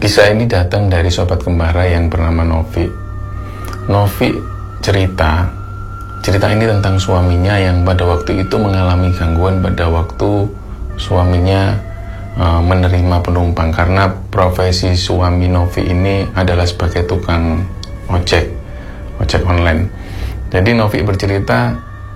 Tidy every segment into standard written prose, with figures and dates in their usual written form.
Kisah ini datang dari sobat kembara yang bernama Novi. Novi cerita ini tentang suaminya yang pada waktu itu mengalami gangguan pada waktu suaminya menerima penumpang, karena profesi suami Novi ini adalah sebagai tukang ojek online. Jadi Novi bercerita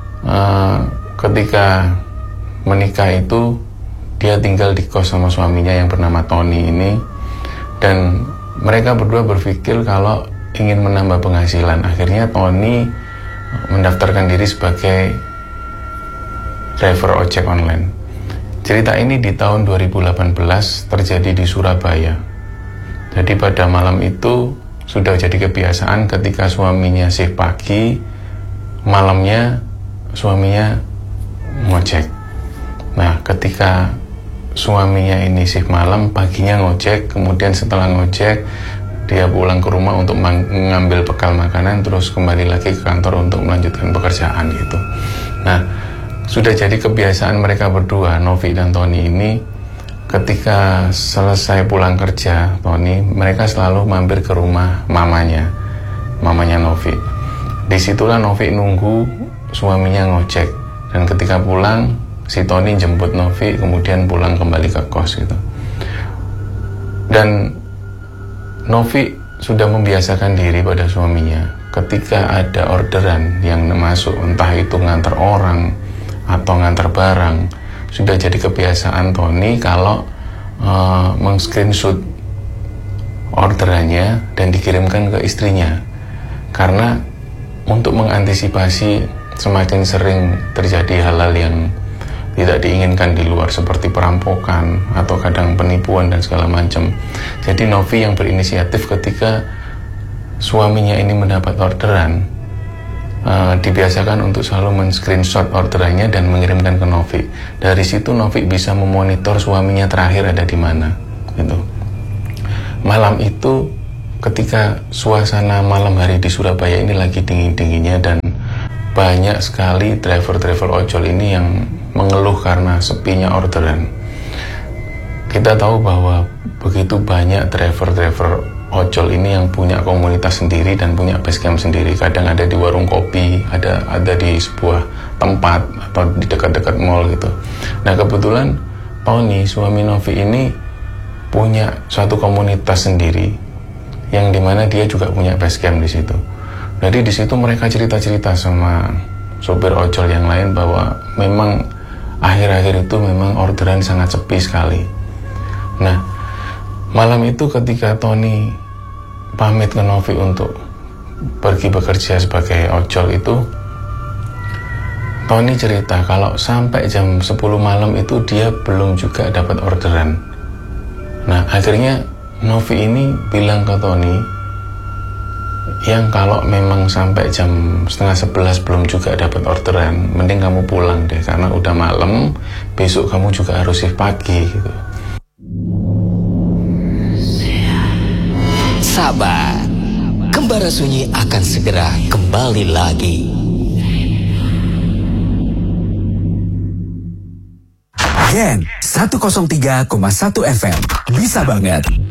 ketika menikah itu dia tinggal di kos sama suaminya yang bernama Tony ini, dan mereka berdua berpikir kalau ingin menambah penghasilan. Akhirnya Tony mendaftarkan diri sebagai driver ojek online. Cerita ini di tahun 2018 terjadi di Surabaya. Jadi pada malam itu sudah jadi kebiasaan ketika suaminya shift pagi, malamnya suaminya ngojek. Nah, ketika suaminya ini shift malam, paginya ngojek, kemudian setelah ngojek dia pulang ke rumah untuk mengambil bekal makanan, terus kembali lagi ke kantor untuk melanjutkan pekerjaan gitu. Nah, sudah jadi kebiasaan mereka berdua, Novi dan Tony ini, ketika selesai pulang kerja Tony, mereka selalu mampir ke rumah mamanya Novi. Disitulah Novi nunggu suaminya ngojek, dan ketika pulang si Tony jemput Novi, kemudian pulang kembali ke kos gitu. Dan Novi sudah membiasakan diri pada suaminya, ketika ada orderan yang masuk, entah itu ngantar orang atau ngantar barang, sudah jadi kebiasaan Tony kalau meng-screenshot orderannya dan dikirimkan ke istrinya, karena untuk mengantisipasi semakin sering terjadi hal-hal yang tidak diinginkan di luar, seperti perampokan atau kadang penipuan dan segala macam. Jadi Novi yang berinisiatif ketika suaminya ini mendapat orderan, dibiasakan untuk selalu men-screenshot orderannya dan mengirimkan ke Novi. Dari situ Novi bisa memonitor suaminya terakhir ada di mana gitu. Malam itu ketika suasana malam hari di Surabaya ini lagi dingin-dinginnya, dan banyak sekali driver ojol ini yang mengeluh karena sepinya orderan. Kita tahu bahwa begitu banyak driver ojol ini yang punya komunitas sendiri dan punya basecamp sendiri. Kadang ada di warung kopi, ada di sebuah tempat atau di dekat-dekat mall gitu. Nah, kebetulan Tony, suami Novi ini, punya suatu komunitas sendiri yang dimana dia juga punya basecamp di situ. Jadi di situ mereka cerita-cerita sama sopir ojol yang lain bahwa memang akhir-akhir itu memang orderan sangat sepi sekali. Nah, malam itu ketika Tony pamit ke Novi untuk pergi bekerja sebagai ojol itu, Tony cerita kalau sampai jam 10 malam itu dia belum juga dapat orderan. Nah, akhirnya Novi ini bilang ke Tony, yang kalau memang sampai jam 10:30 belum juga dapat orderan, mending kamu pulang deh, karena udah malam, besok kamu juga harus shift pagi gitu. Sabar, Kembara Sunyi akan segera kembali lagi. Gen 103,1 FM, bisa banget.